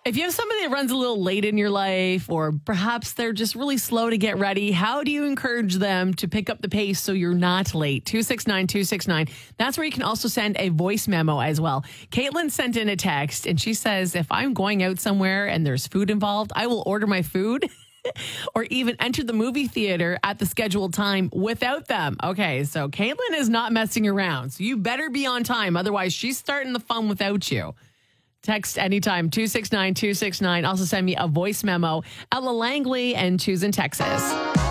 If you have somebody that runs a little late in your life, or perhaps they're just really slow to get ready, how do you encourage them to pick up the pace so you're not late? 269-269. That's where you can also send a voice memo as well. Caitlin sent in a text and she says, if I'm going out somewhere and there's food involved, I will order my food or even enter the movie theater at the scheduled time without them. Okay, so Caitlin is not messing around. So you better be on time. Otherwise, she's starting the fun without you. Text anytime, 269-269. Also send me a voice memo. Ella Langley and Choose in Texas.